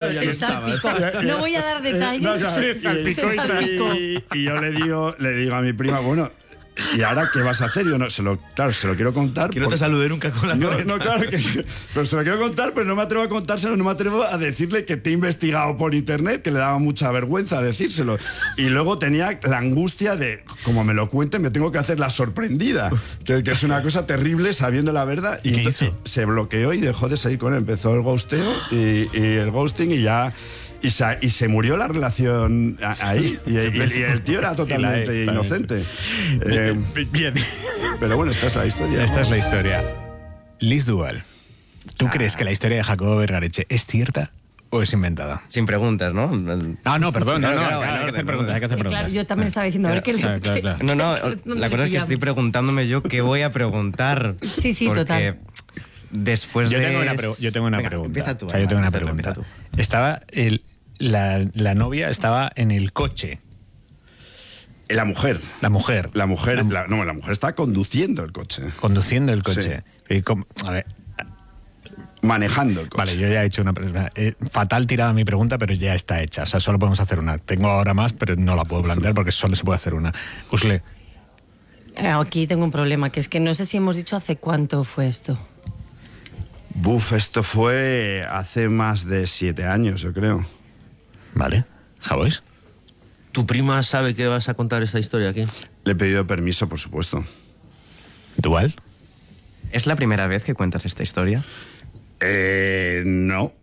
ya no Se estabas. salpicó. No voy a dar detalles. No, ya, Se salpicó y tal. y yo le digo a mi prima, bueno, ¿y ahora qué vas a hacer? Yo no, se lo quiero contar. Que no te saludé nunca con la cabeza. No, claro que pero se lo quiero contar, pero no me atrevo a contárselo, no me atrevo a decirle que te he investigado por internet, que le daba mucha vergüenza decírselo. Y luego tenía la angustia de, como me lo cuente, me tengo que hacer la sorprendida, que es una cosa terrible sabiendo la verdad. ¿Y qué entonces hizo? se bloqueó y dejó de salir con él. Empezó el ghosteo y el ghosting y ya... Y se murió la relación ahí. Y el tío era totalmente Y la ex inocente. Bien. Pero bueno, esta es la historia. Esta es la historia. Liz Duval, ¿tú crees que la historia de Jacobo Vergareche es cierta o es inventada? Sin preguntas, ¿no? Ah, no, perdón, Claro, no, claro, hay que hacer claro. preguntas, hay que hacer preguntas. Claro, yo también estaba diciendo, a ver qué le... Claro. No, ¿Dónde la cosa es que pillamos? estoy preguntándome yo qué voy a preguntar. Sí, porque total. Después Yo de... tengo una Venga, pregunta. Empieza tú. O sea, yo tengo una empieza pregunta. tú. Estaba la novia estaba en el coche. La mujer. La mujer. La mujer está conduciendo el coche. Conduciendo el coche. Y a ver, Manejando el coche. vale, yo ya he hecho una pregunta. Fatal tirada mi pregunta, pero ya está hecha. O sea, solo podemos hacer una. Tengo ahora más, pero no la puedo plantear porque solo se puede hacer una. Usle. Aquí tengo un problema, que es que no sé si hemos dicho hace cuánto fue esto. Buf, esto fue hace más de 7 años, yo creo. Vale. ¿Javois? ¿Tu prima sabe que vas a contar esta historia aquí? Le he pedido permiso, por supuesto. ¿Dual? ¿Es la primera vez que cuentas esta historia? No.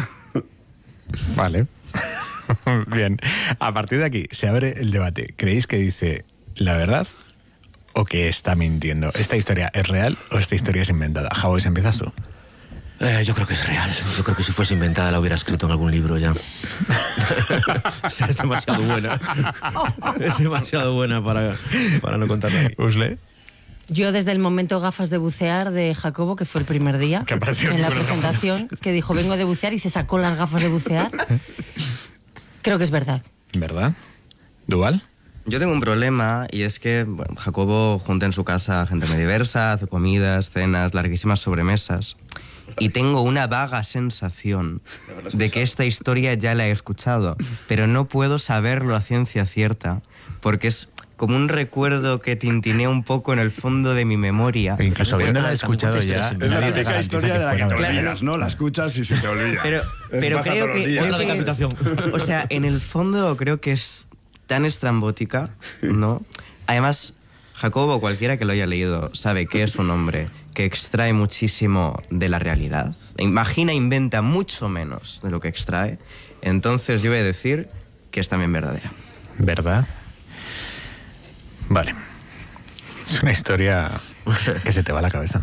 Vale. Bien. A partir de aquí se abre el debate. ¿Creéis que dice la verdad o que está mintiendo? ¿Esta historia es real o esta historia es inventada? Javois, empiezas tú. Yo creo que es real. Yo creo que si fuese inventada la hubiera escrito en algún libro ya. O sea, es demasiado buena. Es demasiado buena para no contarla aquí. Usle. Yo desde el momento gafas de bucear de Jacobo, que fue el primer día, Que apareció en la con las presentación, que dijo vengo de bucear y se sacó las gafas de bucear, creo que es verdad. ¿Verdad? ¿Dual? Yo tengo un problema y es que bueno, Jacobo junta en su casa gente muy diversa, hace comidas, cenas, larguísimas sobremesas. Y tengo una vaga sensación de que esta historia ya la he escuchado, pero no puedo saberlo a ciencia cierta, porque es como un recuerdo que tintinea un poco en el fondo de mi memoria. Incluso habiéndola También escuchado cuenta ya, historias Es la nadie te típica garantiza historia de la que fuera te verdad. olvidas, ¿no? La escuchas y se te olvida. Pero Pasa creo todos los que... días. Otra decapitación. O sea, en el fondo creo que es tan estrambótica, ¿no? Además, Jacobo, cualquiera que lo haya leído, sabe que es un hombre que extrae muchísimo de la realidad. Imagina, inventa mucho menos de lo que extrae. Entonces yo voy a decir que es también verdadera. ¿Verdad? Vale. Es una historia que se te va a la cabeza.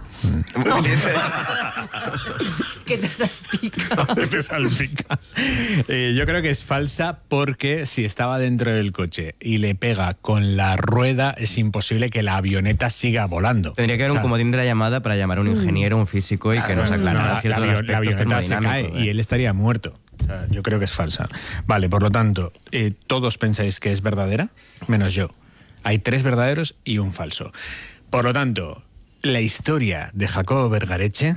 Que te salpica. Que te salpica. Yo creo que es falsa porque si estaba dentro del coche y le pega con la rueda, es imposible que la avioneta siga volando. Tendría que haber un comodín de la llamada para llamar a un ingeniero, un físico y que nos aclarara ciertos la aspectos avioneta se cae termodinámicos, y él estaría muerto. O sea, yo creo que es falsa. Vale, por lo tanto, todos pensáis que es verdadera, menos yo. Hay 3 verdaderos y un falso. Por lo tanto, la historia de Jacobo Vergareche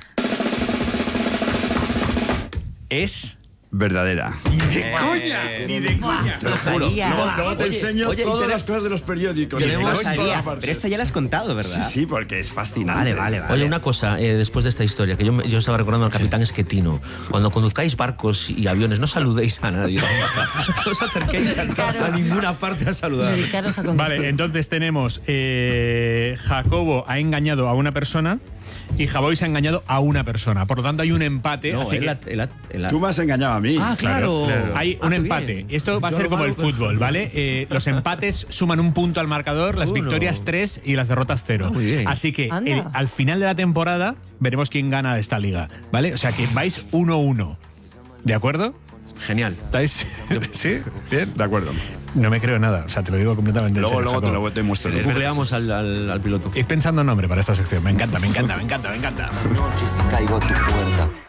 es... Verdadera. Ni de coña. Lo sabía. Luego te enseño todas las cosas de los periódicos. Lo Tenemos toda sabía. la parte. Pero esto ya lo has contado, Sí, ¿verdad? sí, porque es fascinante. Vale. Oye, una cosa, después de esta historia, que yo estaba recordando al capitán Esquetino. Cuando conduzcáis barcos y aviones, no saludéis a nadie. No os acerquéis a ninguna parte a saludar. Dedicaros a conducir. Vale, entonces tenemos Jacobo ha engañado a una persona y Javois ha engañado a una persona. Por lo tanto, hay un empate. No, así que Tú me has engañado a mí. Ah, claro. hay un qué empate. bien. Esto va a ser como el fútbol, ¿vale? Los empates suman un punto al marcador, las Uno. victorias 3 y las derrotas 0. Muy bien. Así que Anda. al final de la temporada veremos quién gana de esta liga, ¿vale? O sea que vais 1-1. ¿De acuerdo? Genial. ¿Estáis? ¿Sí? ¿Bien? De acuerdo. No me creo nada, o sea, te lo digo completamente en Luego serio, te Jacobo. lo te muestro. Googleamos al piloto. Ir pensando en nombre para esta sección. Me encanta. Noche si caigo a tu puerta